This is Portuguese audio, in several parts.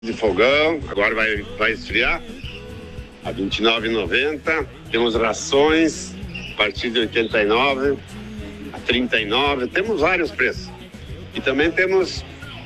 de fogão, agora vai esfriar, a R$ 29,90. Temos rações a partir de R$ 89, a R$ 39, temos vários preços. E também temos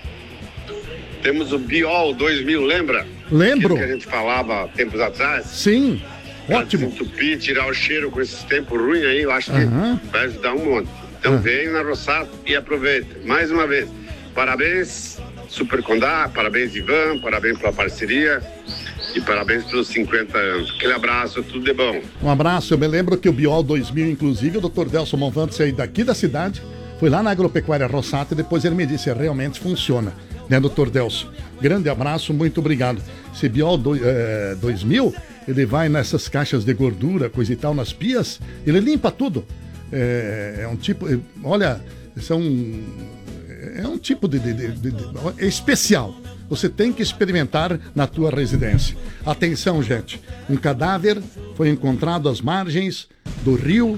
o Biol 2000, lembra? Lembro. Aquilo que a gente falava tempos atrás. Sim, ótimo. Desentupir, tirar o cheiro com esses tempos ruins aí, eu acho que vai ajudar um monte. Então venha na Rossato e aproveite. Mais uma vez, parabéns Super Condá, parabéns Ivan, parabéns pela parceria e parabéns pelos 50 anos. Aquele abraço, tudo de bom. Um abraço, eu me lembro que o Biol 2000, inclusive, o Dr. Delson Monvante saiu daqui da cidade, foi lá na Agropecuária Rossato e depois ele me disse, realmente funciona, né, Dr. Delson? Grande abraço, muito obrigado. Esse Biol 2000, ele vai nessas caixas de gordura, coisa e tal, nas pias, ele limpa tudo. É um tipo, olha, é um tipo de especial. Você tem que experimentar na tua residência. Atenção, gente. Um cadáver foi encontrado às margens do rio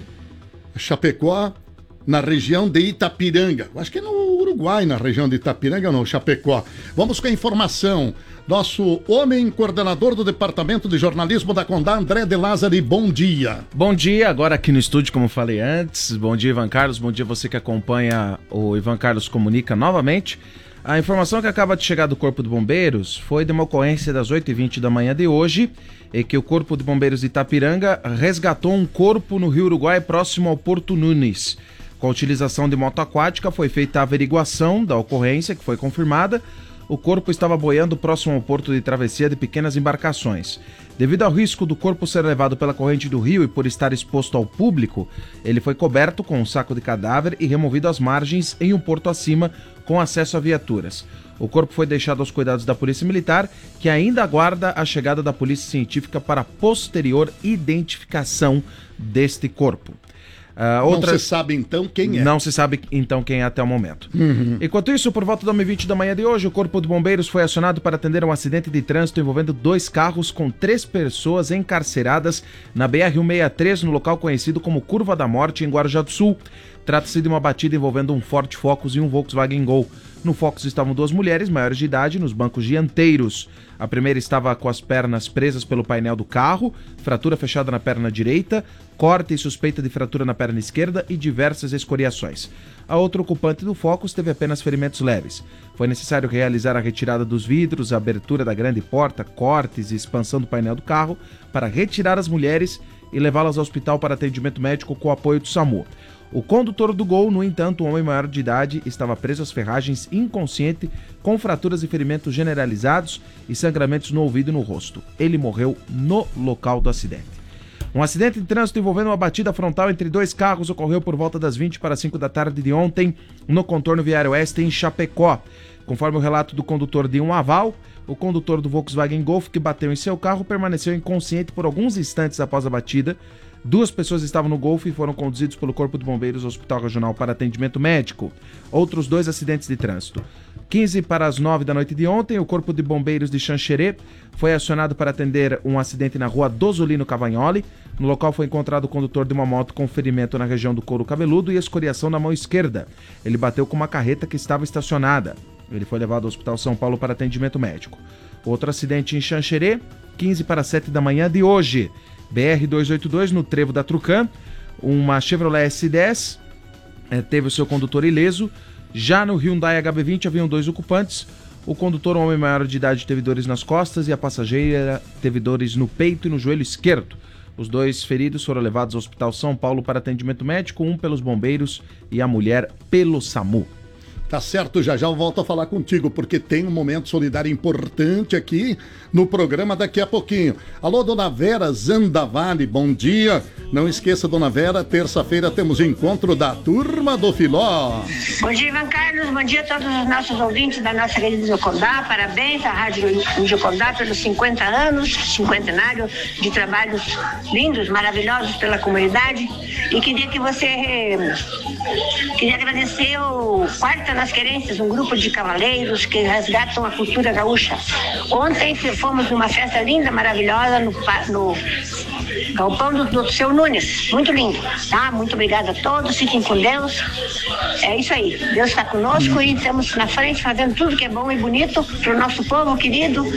Chapecó, na região de Itapiranga. Acho que é no Uruguai, na região de Itapiranga, não, Chapecó. Vamos com a informação. Nosso homem coordenador do Departamento de Jornalismo da Condá, André de Lázari, bom dia. Bom dia, agora aqui no estúdio, como falei antes. Bom dia, Ivan Carlos. Bom dia você que acompanha o Ivan Carlos Comunica novamente. A informação que acaba de chegar do Corpo de Bombeiros foi de uma ocorrência das 8h20 da manhã de hoje, em que o Corpo de Bombeiros de Itapiranga resgatou um corpo no Rio Uruguai, próximo ao Porto Nunes. Com a utilização de moto aquática, foi feita a averiguação da ocorrência, que foi confirmada. O corpo estava boiando próximo ao porto de travessia de pequenas embarcações. Devido ao risco do corpo ser levado pela corrente do rio e por estar exposto ao público, ele foi coberto com um saco de cadáver e removido às margens em um porto acima, com acesso a viaturas. O corpo foi deixado aos cuidados da Polícia Militar, que ainda aguarda a chegada da Polícia Científica para a posterior identificação deste corpo. Não se sabe então quem é. Não se sabe então quem é até o momento. Enquanto isso, por volta da 1h20 da manhã de hoje, o Corpo de Bombeiros foi acionado para atender um acidente de trânsito envolvendo 2 carros com 3 pessoas encarceradas na BR-163, no local conhecido como Curva da Morte, em Guarujá do Sul. Trata-se de uma batida envolvendo um Ford Focus e um Volkswagen Gol. No Focus estavam 2 mulheres maiores de idade nos bancos dianteiros. A primeira estava com as pernas presas pelo painel do carro, fratura fechada na perna direita, corte e suspeita de fratura na perna esquerda e diversas escoriações. A outra ocupante do Focus teve apenas ferimentos leves. Foi necessário realizar a retirada dos vidros, a abertura da grande porta, cortes e expansão do painel do carro para retirar as mulheres e levá-las ao hospital para atendimento médico com o apoio do SAMU. O condutor do Gol, no entanto, um homem maior de idade, estava preso às ferragens, inconsciente, com fraturas e ferimentos generalizados e sangramentos no ouvido e no rosto. Ele morreu no local do acidente. Um acidente de trânsito envolvendo uma batida frontal entre 2 carros ocorreu por volta das 20h para 5 da tarde de ontem, no contorno viário oeste em Chapecó. Conforme o relato do condutor de um aval, o condutor do Volkswagen Golf que bateu em seu carro permaneceu inconsciente por alguns instantes após a batida. 2 pessoas estavam no Golf e foram conduzidos pelo Corpo de Bombeiros ao Hospital Regional para atendimento médico. Outros 2 acidentes de trânsito. 8h15 da noite de ontem, o Corpo de Bombeiros de Xanxerê foi acionado para atender um acidente na rua Dozolino Cavagnoli. No local foi encontrado o condutor de uma moto com ferimento na região do couro cabeludo e escoriação na mão esquerda. Ele bateu com uma carreta que estava estacionada. Ele foi levado ao Hospital São Paulo para atendimento médico. Outro acidente em Xanxerê, 6h45 da manhã de hoje. BR-282, no trevo da Trucã, uma Chevrolet S10 teve o seu condutor ileso. Já no Hyundai HB20 haviam 2 ocupantes. O condutor, um homem maior de idade, teve dores nas costas e a passageira teve dores no peito e no joelho esquerdo. Os 2 feridos foram levados ao Hospital São Paulo para atendimento médico, um pelos bombeiros e a mulher pelo SAMU. Tá certo, já eu volto a falar contigo, porque tem um momento solidário importante aqui no programa daqui a pouquinho. Alô, Dona Vera Zandavalli, bom dia. Não esqueça, Dona Vera, terça-feira temos encontro da Turma do Filó. Bom dia, Ivan Carlos, bom dia a todos os nossos ouvintes da nossa rede de Jocondá. Parabéns à Rádio Jocondá pelos 50 anos, cinquentenário de trabalhos lindos, maravilhosos pela comunidade. E queria agradecer o Quarta nas Querências, um grupo de cavaleiros que resgatam a cultura gaúcha. Ontem fomos numa festa linda, maravilhosa, Galpão do seu Nunes, muito lindo, tá? Muito obrigada a todos, fiquem com Deus. É isso aí, Deus está conosco e estamos na frente fazendo tudo que é bom e bonito para o nosso povo querido